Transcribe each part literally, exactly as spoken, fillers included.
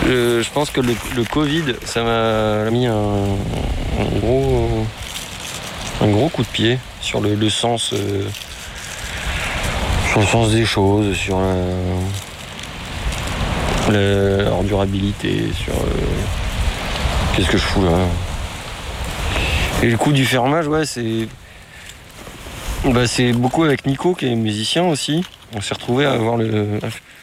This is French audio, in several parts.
Euh, je pense que le, le Covid, ça m'a mis un, un, gros, un gros coup de pied sur le, le sens, euh, sur le sens des choses, sur la, la leur durabilité, sur euh, qu'est-ce que je fous là. Et le coup du fermage, ouais, c'est, bah, c'est beaucoup avec Nico qui est musicien aussi. On s'est retrouvé à avoir le,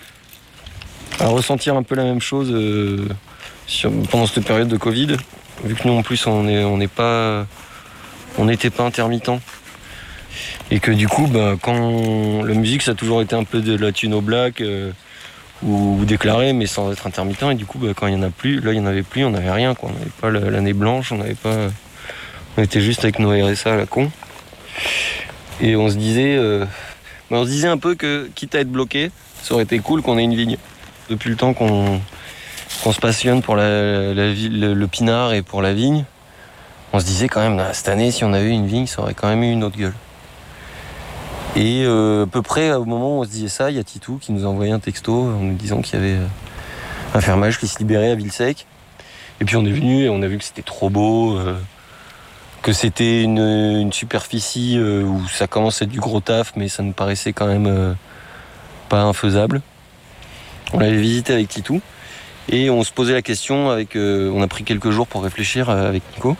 à ressentir un peu la même chose euh, sur, pendant cette période de Covid, vu que nous en plus on est, on n'est pas, on n'était pas intermittent, et que du coup, bah, quand la musique ça a toujours été un peu de la thune au black euh, ou, ou déclaré, mais sans être intermittent, et du coup, bah, quand il y en a plus, là il y en avait plus, on n'avait rien, quoi. On n'avait pas l'année blanche, on n'avait pas, on était juste avec nos R S A à la con, et on se disait, euh, bah, on se disait un peu que quitte à être bloqué, ça aurait été cool qu'on ait une vigne. Depuis le temps qu'on, qu'on se passionne pour la, la, le, le pinard et pour la vigne, on se disait quand même, là, cette année, si on avait eu une vigne, ça aurait quand même eu une autre gueule. Et euh, à peu près au moment où on se disait ça, il y a Titou qui nous a envoyé un texto en nous disant qu'il y avait un fermage qui se libérait à Villesec. Et puis on est venu et on a vu que c'était trop beau, euh, que c'était une, une superficie euh, où ça commence à être du gros taf, mais ça nous paraissait quand même euh, pas infaisable. On l'avait visité avec Titou et on se posait la question avec. Euh, on a pris quelques jours pour réfléchir euh, avec Nico.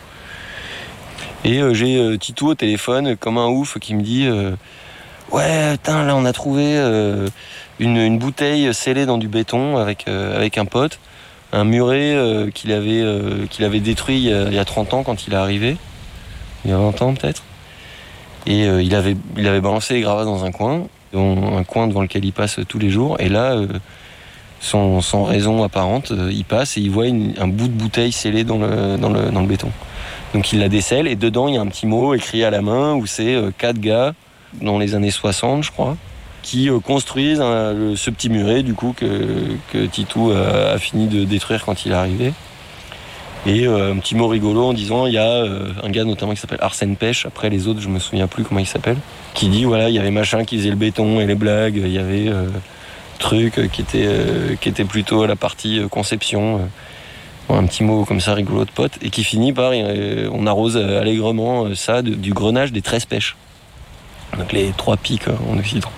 Et euh, j'ai euh, Titou au téléphone comme un ouf qui me dit euh, ouais, putain, là on a trouvé euh, une, une bouteille scellée dans du béton avec euh, avec un pote, un muret euh, qu'il avait euh, qu'il avait détruit il y, a, il y a trente ans quand il est arrivé, il y a vingt ans peut-être. Et euh, il avait il avait balancé les gravats dans un coin, dans un coin devant lequel il passe tous les jours. Et là. Euh, Sans, sans raison apparente, euh, il passe et il voit une, un bout de bouteille scellé dans le, dans, le, dans le béton. Donc il la décèle et dedans il y a un petit mot écrit à la main où c'est euh, quatre gars, dans les années soixante je crois, qui euh, construisent un, le, ce petit muret du coup que, que Titou a, a fini de détruire quand il est arrivé. Et euh, un petit mot rigolo en disant, il y a euh, un gars notamment qui s'appelle Arsène Pêche, après les autres je me souviens plus comment il s'appelle, qui dit voilà, il y avait machin qui faisait le béton et les blagues, il y avait... Euh, truc qui était, euh, qui était plutôt à la partie euh, conception, euh, bon, un petit mot comme ça rigolo de pote, et qui finit par euh, on arrose euh, allègrement euh, ça de, du grenage des treize pêches, donc les trois pics euh, en occident.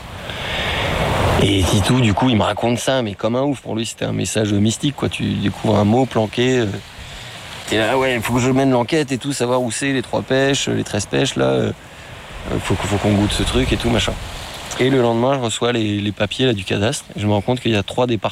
Et Titou du coup il me raconte ça mais comme un ouf, pour lui c'était un message mystique quoi. Tu découvres un mot planqué, euh, t'es là ouais il faut que je mène l'enquête et tout, savoir où c'est les trois pêches, les treize pêches là, euh, faut, faut qu'on goûte ce truc et tout machin. Et le lendemain, je reçois les, les papiers là, du cadastre. Et je me rends compte qu'il y a trois départements